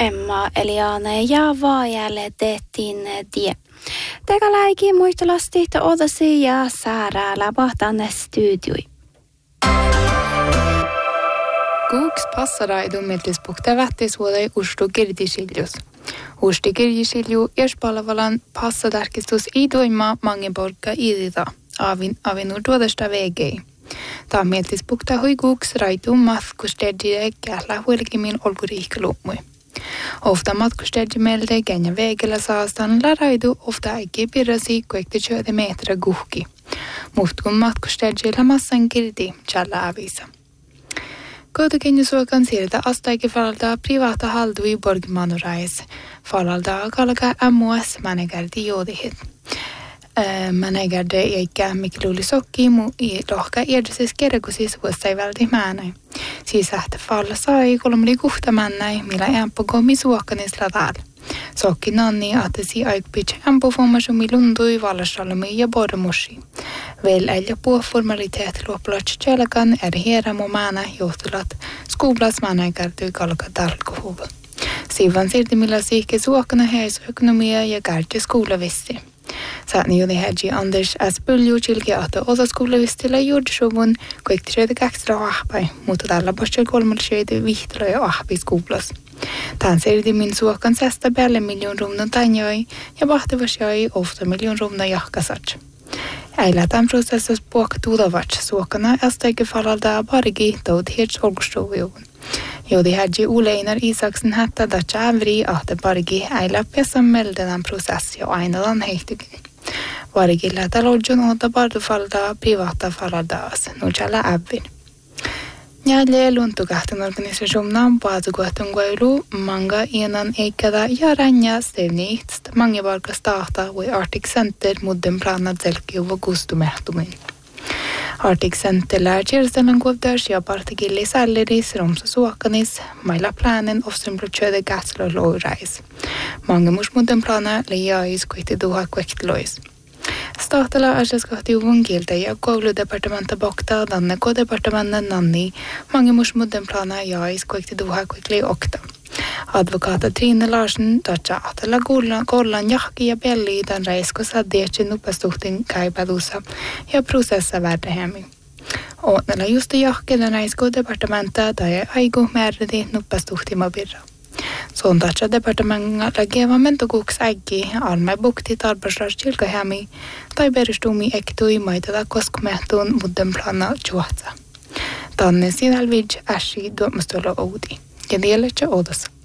Emma Eliane ja vaajalle tehtiin tie. Teka läiki muistelasti odasi ja saara läpahtanne studioi. Kuuks passaraidu miltispukta vähtisvuodei ustu kirjisiljus. Usti kirjisilju palvelan passatarkistus ei toimaa mangenporkka idita avinu tuodesta vegei. Tämä miltispukta huikuuks raitu matkustedjille kählä huelkimin olkuriihkaluumui. Ofta matkustedjimeltä känjä vegellä saastan raidu ofta äikki pirrasi kuekti 20 metriä guhki. Muhtkun matkustedjillä massan kirti tjällä avisa. Koutakenju suokan sieltä astaikin falalta privaata haldui borgmanurais. Falalta kalka MOS manegärdi joodihit. Manegärdi eikä mikluuli sokki i rohka edses kerkusis vuossai välti määnäi. Sisähtä falla sai kolmuli kuhtamännäi, millä ämpö komi suokanis ladal. Sokki nonni atesi aikpitch ämpö fommasumi lundui vallassalmi ja bormusi. Väl äljä puoformalitet luoplatsi tjälkan hieramo määnä johtulat skoblas manegärdi kalka talkohuva. Sivan siirtymillä siihke suokana heis ekonomia ja kärti skolavissi. Saatni jodi hedji Anders S. Pöljutsilki ahto osaskolavistilla juurdisuvun kuektisöitä 2 ahpai, mutta tällä postel 3 vihtilo ja ahpi skoblas. Tämän siirtymin suokan säästä päälle 1 miljoon rumna tanjoi ja vahtavas joi ofta 1 miljoon rumna jahkasats. Äillä tämän prosessus puhka tuudavats suokana astaikin falalta parigi taut hirts olkustoviuvun. Jodi hedji Uleinar Isaksen hättä datsa ävri ahte parigi äillä pessan meldenän prosessi jo ainadan heihtykin. Varigilla talodjon ota pardufalda privata falaldaas, nujalla ävin. Njälle luntukahten organisationan paatukohtun koilu manga ienan eikäda ja ranja stevniihtst mangevalkas tahta voi Arctic Center mudden planat selkiuva kustumehtumin. Arctic Center lär tjärstälän kuovdörs ja partikilli sälleris romsa suokanis mailla planen ofströmblutsjöde gatslo loirais. Mangemus mudden plana leijais kuihti duha kuektlois. Stahtala asiaskohti uvun kieltä ja kouludepartementa bokta danne kodepartementen nanni mangemus mudden plana jais kuikti duha kuikli okta. Advokata Trine Larsen tatsa ahtala kollan jahki ja pelli dan reiskossa deetsin nupastuhtin kaipadussa ja prosessa värdehemmi. Ootnella just jahki dan reiskodepartementa tai aiku määriti nupastuhtima birra. Sån tatsa departementilla gevamento kuks äggi almai bukti tarpasras tilkahämi tai perustumi ektui maitata koskumehtuun mudden plana juotsa. Tanne sinälvidj äsi duomastolla oudi. Ja dieletsä odossa.